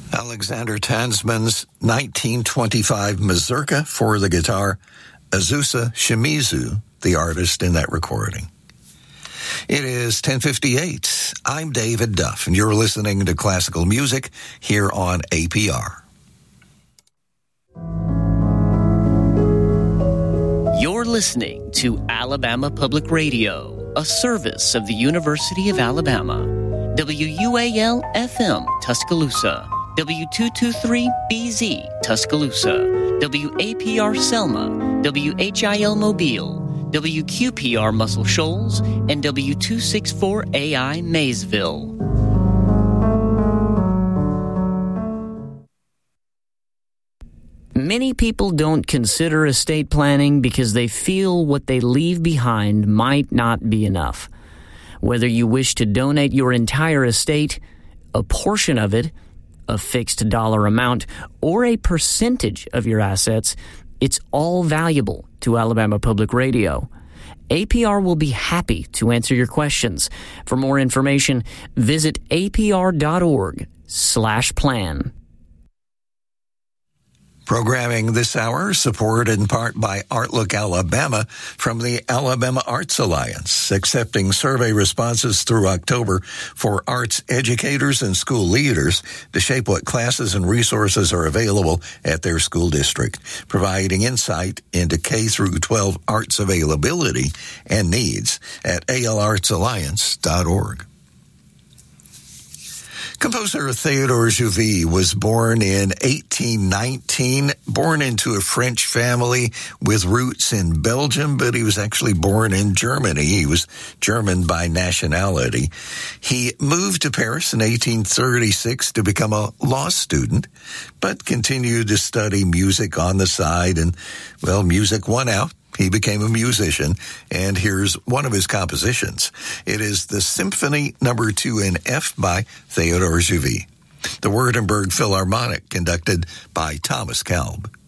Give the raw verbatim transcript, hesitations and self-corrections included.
Alexander Tansman's nineteen twenty-five mazurka for the guitar, Azusa Shimizu, the artist in that recording. It is ten fifty-eight. I'm David Duff, and you're listening to classical music here on A P R. You're listening to Alabama Public Radio, a service of the University of Alabama. W U A L F M, Tuscaloosa. W two twenty-three B Z, Tuscaloosa. W A P R Selma. W H I L Mobile. W Q P R Muscle Shoals. And W two sixty-four A I Maysville. Many people don't consider estate planning because they feel what they leave behind might not be enough. Whether you wish to donate your entire estate, a portion of it, a fixed dollar amount, or a percentage of your assets, it's all valuable to Alabama Public Radio. A P R will be happy to answer your questions. For more information, visit apr.org slash plan. Programming this hour supported in part by Artlook Alabama from the Alabama Arts Alliance, accepting survey responses through October for arts educators and school leaders to shape what classes and resources are available at their school district, providing insight into K through twelve arts availability and needs at a l arts alliance dot org. Composer Theodore Jouvy was born in eighteen nineteen, born into a French family with roots in Belgium, but he was actually born in Germany. He was German by nationality. He moved to Paris in eighteen thirty-six to become a law student, but continued to study music on the side, and, well, music won out. He became a musician, and here's one of his compositions. It is the Symphony Number Two in F by Theodore Jouvy, the Württemberg Philharmonic, conducted by Thomas Kalb.